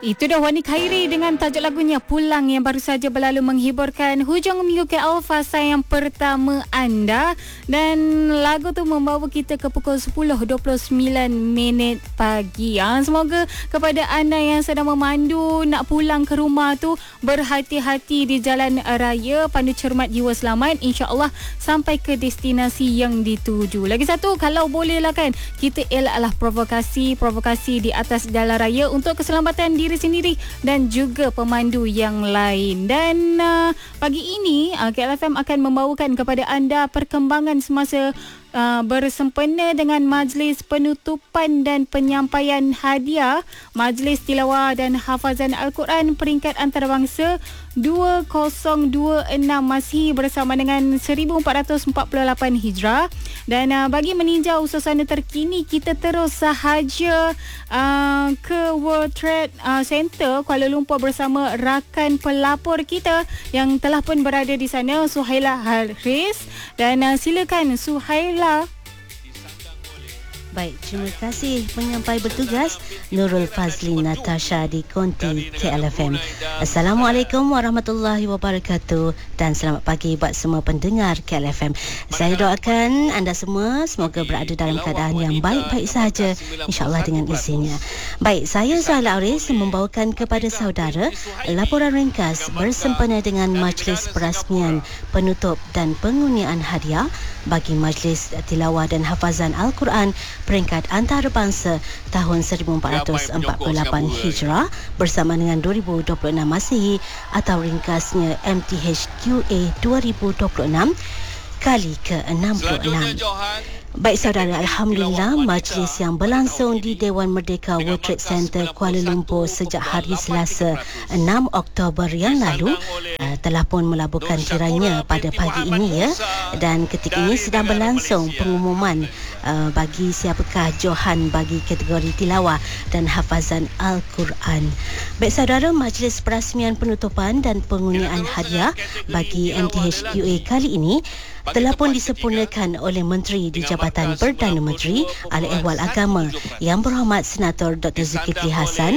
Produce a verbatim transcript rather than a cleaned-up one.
Itu dah Wani Khairi dengan tajuk lagunya Pulang yang baru saja berlalu menghiburkan hujung minggu K L fasa yang pertama anda. Dan lagu tu membawa kita ke pukul sepuluh dua puluh sembilan minit pagi. Ha, semoga kepada anda yang sedang memandu nak pulang ke rumah tu berhati-hati di jalan raya, pandu cermat jiwa selamat, insya-Allah sampai ke destinasi yang dituju. Lagi satu, kalau boleh lah kan, kita elaklah provokasi provokasi di atas jalan raya untuk keselamatan diri sendiri dan juga pemandu yang lain. Dan uh, pagi ini uh, K L F M akan membawakan kepada anda perkembangan semasa Uh, bersempena dengan majlis penutupan dan penyampaian hadiah Majlis Tilawah dan Hafazan Al-Quran peringkat antarabangsa dua ribu dua puluh enam, masih bersama dengan seribu empat ratus empat puluh lapan Hijrah. Dan uh, bagi meninjau suasana terkini, kita terus sahaja uh, ke World Trade uh, Center Kuala Lumpur bersama rakan pelapor kita yang telah pun berada di sana, Suhaila Haris. Dan uh, silakan Suhaila. Baik, terima kasih penyampai bertugas Nurul Fazli Natasha di Konti K L F M. Assalamualaikum warahmatullahi wabarakatuh dan selamat pagi buat semua pendengar K L F M. Saya doakan anda semua semoga berada dalam keadaan yang baik-baik sahaja, insya-Allah dengan izinnya. Baik, saya Suhaila Haris membawakan kepada saudara laporan ringkas bersempena dengan majlis perasmian penutup dan pengundian hadiah bagi Majlis Tilawah dan Hafazan Al-Quran peringkat antarabangsa tahun seribu empat ratus empat puluh lapan Hijrah bersama dengan dua ribu dua puluh enam Masihi atau ringkasnya M T H Q A dua ribu dua puluh enam kali ke enam puluh enam. Baik saudara, Alhamdulillah majlis yang berlangsung di Dewan Merdeka World Trade Center Kuala Lumpur sejak hari Selasa enam Oktober yang lalu uh, telah pun melabuhkan tirainya pada pagi ini ya. Dan ketika ini sedang berlangsung pengumuman uh, bagi siapakah johan bagi kategori tilawah dan hafazan Al-Quran. Baik saudara, majlis perasmian penutupan dan pengundian hadiah bagi M T H Q A kali ini telah pun disempurnakan oleh Menteri di Jabatan Perdana Menteri Ahli Ehwal Agama Yang Berhormat Senator Doktor Zulkifli Hasan